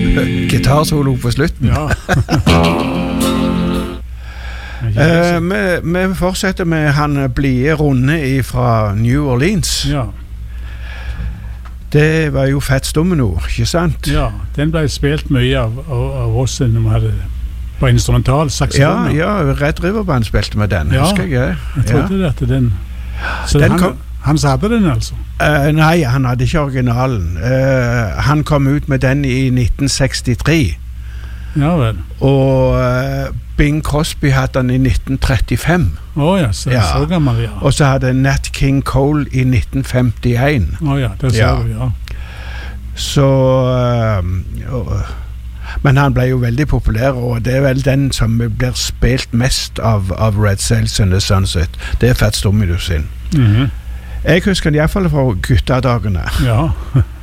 Gitarsolo på slutten. Ja. Vi fortsetter med han blie runde fra New Orleans. Ja. Det var jo Fats Domino, ikke sant? Ja, den ble spilt mye av oss når vi hadde på instrumental saxofon. Ja, Red River Band spilte med den, husker jeg. Jeg trodde at den... Så den han hadde den altså? Nei, han hadde ikke originalen. Han kom ut med den i 1963. Ja vel. Og Bing Crosby hadde den i 1935. Ja, så gammel, ja. Og så hadde Nat King Cole i 1951. Ja, det ser du, ja. Så... men han ble jo veldig populær, og det er vel den som blir spilt mest av Red Sails and the Sunset. Det er Fats Domino sin. Jeg husker den i hvert fall fra guttedagene. Ja.